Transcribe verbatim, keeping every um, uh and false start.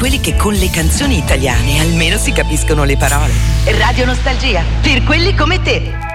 quelli che con le canzoni italiane almeno si capiscono le parole. Radio Nostalgia, per quelli come te.